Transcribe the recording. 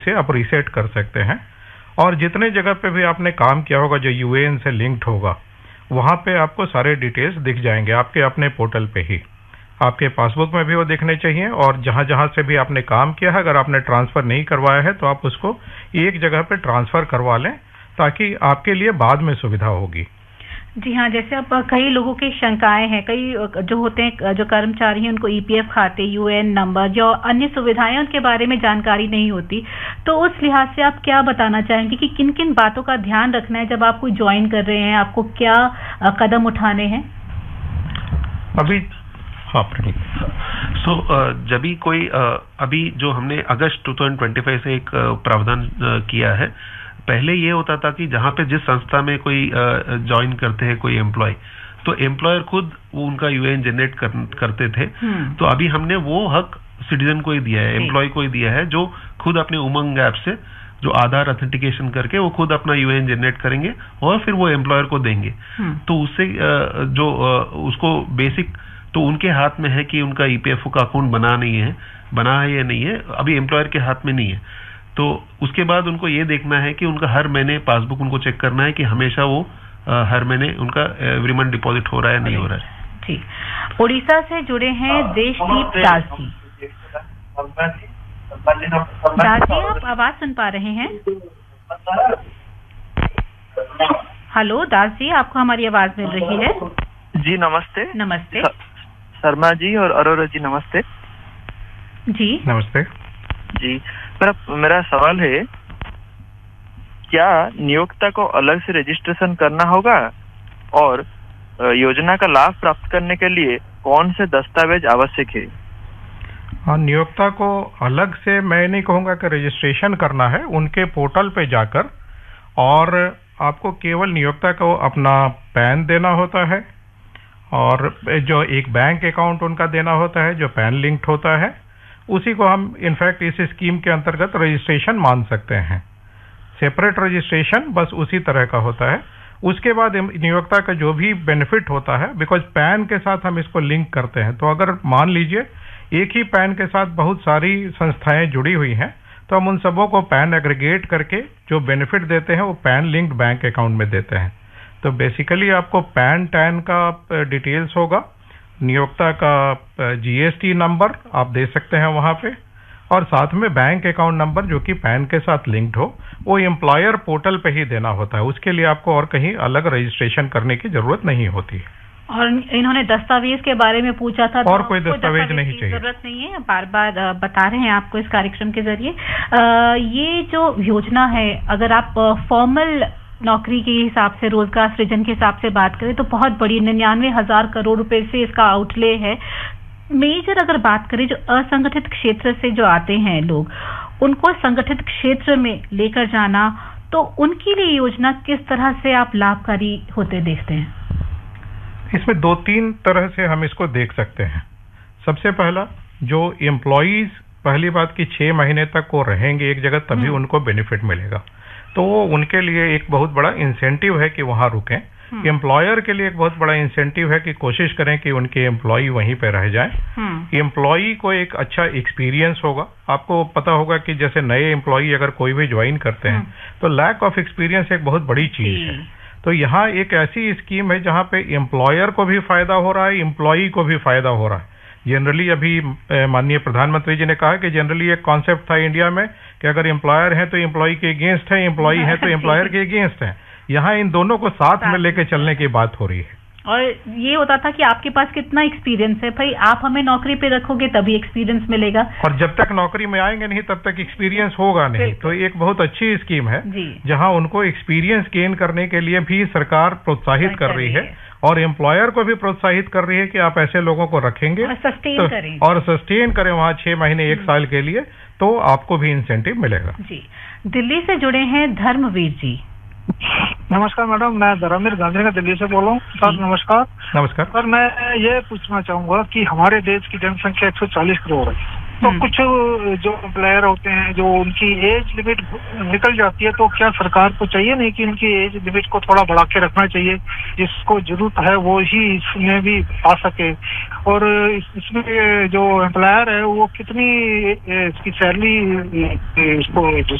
से आप रीसेट कर सकते हैं। और जितने जगह पे भी आपने काम किया होगा जो यूएएन से लिंक्ड होगा, वहाँ पे आपको सारे डिटेल्स दिख जाएंगे आपके अपने पोर्टल पे ही। आपके पासबुक में भी वो दिखने चाहिए, और जहाँ जहाँ से भी आपने काम किया है, अगर आपने ट्रांसफ़र नहीं करवाया है तो आप उसको एक जगह पे ट्रांसफ़र करवा लें, ताकि आपके लिए बाद में सुविधा होगी। जी हाँ, जैसे अब कई लोगों की शंकाएं हैं, कई जो होते हैं, जो कर्मचारी हैं, उनको ईपीएफ खाते, यूएएन नंबर, जो अन्य सुविधाएं उनके बारे में जानकारी नहीं होती। तो उस लिहाज से आप क्या बताना चाहेंगे कि किन किन बातों का ध्यान रखना है जब आप कोई ज्वाइन कर रहे हैं, आपको क्या कदम उठाने हैं? अभी हाँ जब भी कोई अभी जो हमने अगस्त 2025 से एक प्रावधान किया है, पहले ये होता था कि जहाँ पे जिस संस्था में कोई ज्वाइन करते हैं कोई एम्प्लॉय, तो एम्प्लॉयर खुद वो उनका यूएएन जनरेट करते थे। तो अभी हमने वो हक सिटीजन को ही दिया है, एम्प्लॉय को ही दिया है, जो खुद अपने उमंग ऐप से जो आधार ऑथेंटिकेशन करके वो खुद अपना यूएएन जनरेट करेंगे और फिर वो एम्प्लॉयर को देंगे। तो उससे जो उसको बेसिक तो उनके हाथ में है कि उनका ईपीएफओ का अकाउंट बना है या नहीं है, अभी एम्प्लॉयर के हाथ में नहीं है। तो उसके बाद उनको ये देखना है कि उनका हर महीने पासबुक उनको चेक करना है कि हमेशा वो हर महीने उनका एवरी मंथ डिपॉजिट हो रहा है नहीं हो रहा है। ठीक। उड़ीसा से जुड़े हैं देशदीप दास जी। दास जी, आप आवाज सुन पा रहे हैं? हेलो दास जी, आपको हमारी आवाज मिल रही है? जी नमस्ते। नमस्ते शर्मा जी और अरोरा जी, नमस्ते जी। नमस्ते जी। मेरा सवाल है, क्या नियोक्ता को अलग से रजिस्ट्रेशन करना होगा, और योजना का लाभ प्राप्त करने के लिए कौन से दस्तावेज आवश्यक है? हाँ, नियोक्ता को अलग से मैं नहीं कहूँगा कि रजिस्ट्रेशन करना है, उनके पोर्टल पे जाकर, और आपको केवल नियोक्ता को अपना पैन देना होता है, और जो एक बैंक अकाउंट उनका देना होता है जो पैन लिंक्ड होता है, उसी को हम इनफैक्ट इस स्कीम के अंतर्गत रजिस्ट्रेशन मान सकते हैं। सेपरेट रजिस्ट्रेशन बस उसी तरह का होता है। उसके बाद नियोक्ता का जो भी बेनिफिट होता है, बिकॉज पैन के साथ हम इसको लिंक करते हैं, तो अगर मान लीजिए एक ही पैन के साथ बहुत सारी संस्थाएं जुड़ी हुई हैं, तो हम उन सबों को पैन एग्रीगेट करके जो बेनिफिट देते हैं वो पैन लिंक्ड बैंक अकाउंट में देते हैं। तो बेसिकली आपको पैन टैन का डिटेल्स होगा, नियोक्ता का जीएसटी नंबर आप दे सकते हैं वहाँ पे, और साथ में बैंक अकाउंट नंबर जो कि पैन के साथ लिंक्ड हो, वो एम्प्लॉयर पोर्टल पे ही देना होता है। उसके लिए आपको और कहीं अलग रजिस्ट्रेशन करने की जरूरत नहीं होती है। और इन्होंने दस्तावेज के बारे में पूछा था, और कोई दस्तावेज नहीं चाहिए, जरूरत नहीं है, बार बार बता रहे हैं आपको इस कार्यक्रम के जरिए। ये जो योजना है, अगर आप फॉर्मल नौकरी के हिसाब से, रोजगार सृजन के हिसाब से बात करें तो बहुत बड़ी 99,000 करोड़ रुपए से इसका आउटले है। मेजर अगर बात करें, जो असंगठित क्षेत्र से जो आते हैं लोग, उनको संगठित क्षेत्र में लेकर जाना, तो उनके लिए योजना किस तरह से आप लाभकारी होते देखते हैं? इसमें 2-3 तरह से हम इसको देख सकते हैं। सबसे पहला, जो एम्प्लॉइज पहली बात की 6 महीने तक वो रहेंगे एक जगह, तभी उनको बेनिफिट मिलेगा, तो वो उनके लिए एक बहुत बड़ा इंसेंटिव है कि वहां रुकें। एम्प्लॉयर के लिए एक बहुत बड़ा इंसेंटिव है कि कोशिश करें कि उनके एम्प्लॉय वहीं पे रह जाएं। एम्प्लॉय को एक अच्छा एक्सपीरियंस होगा। आपको पता होगा कि जैसे नए एम्प्लॉय अगर कोई भी ज्वाइन करते हैं तो लैक ऑफ एक्सपीरियंस एक बहुत बड़ी चीज है। तो यहाँ एक ऐसी स्कीम है जहाँ पे एम्प्लॉयर को भी फायदा हो रहा है, एम्प्लॉय को भी फायदा हो रहा है। जनरली अभी माननीय प्रधानमंत्री जी ने कहा कि जनरली एक कॉन्सेप्ट था इंडिया में कि अगर एम्प्लॉयर है तो एम्प्लॉय के अगेंस्ट है, एम्प्लॉय है तो एम्प्लॉयर के अगेंस्ट है। यहाँ इन दोनों को साथ में लेके चलने की बात हो रही है। और ये होता था कि आपके पास कितना एक्सपीरियंस है, भाई आप हमें नौकरी पे रखोगे तभी एक्सपीरियंस मिलेगा, और जब तक नौकरी में आएंगे नहीं तब तक एक्सपीरियंस होगा नहीं। तो एक बहुत अच्छी स्कीम है जहां उनको एक्सपीरियंस गेन करने के लिए भी सरकार प्रोत्साहित कर रही है, और एम्प्लॉयर को भी प्रोत्साहित कर रही है कि आप ऐसे लोगों को रखेंगे और सस्टेन करें वहां 6 महीने 1 साल के लिए, तो आपको भी इंसेंटिव मिलेगा। जी। दिल्ली से जुड़े हैं धर्मवीर जी। नमस्कार मैडम, मैं धर्मवीर गांधी का दिल्ली से बोल रहा हूँ। सर नमस्कार। नमस्कार सर, मैं ये पूछना चाहूंगा कि हमारे देश की जनसंख्या 140 करोड़ है, तो कुछ जो एम्प्लॉयर होते हैं जो उनकी एज लिमिट निकल जाती है, तो क्या सरकार को चाहिए नहीं कि उनकी एज लिमिट को थोड़ा बढ़ा के रखना चाहिए, जिसको जरूरत है वो ही इसमें भी आ सके। और इसमें जो एम्प्लॉयर है वो कितनी इसकी सैलरी इसको